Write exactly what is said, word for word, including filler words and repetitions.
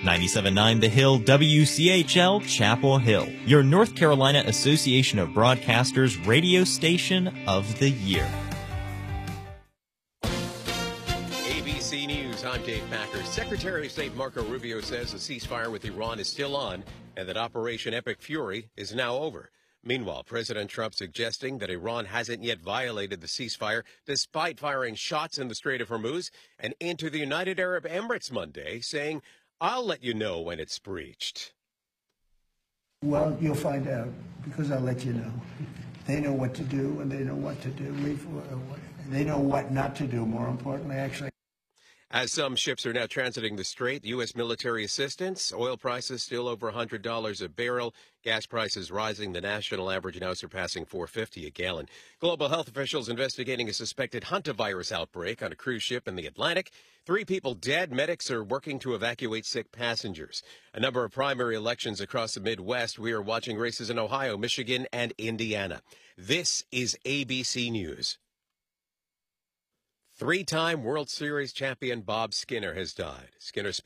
ninety-seven point nine The Hill, W C H L, Chapel Hill, your North Carolina Association of Broadcasters radio station of the year. A B C News, I'm Dave Packer. Secretary of State Marco Rubio says the ceasefire with Iran is still on and that Operation Epic Fury is now over. Meanwhile, President Trump suggesting that Iran hasn't yet violated the ceasefire despite firing shots in the Strait of Hormuz and into the United Arab Emirates Monday, saying, "I'll let you know when it's breached." Well, you'll find out because I'll let you know. They know what to do and they know what to do. We've, they know what not to do, more importantly, actually. As some ships are now transiting the strait, U S military assistance, oil prices still over one hundred dollars a barrel, gas prices rising, the national average now surpassing four dollars and fifty cents a gallon. Global health officials investigating a suspected hantavirus outbreak on a cruise ship in the Atlantic. Three people dead. Medics are working to evacuate sick passengers. A number of primary elections across the Midwest. We are watching races in Ohio, Michigan, and Indiana. This is A B C News. Three-time World Series champion Bob Skinner has died. Skinner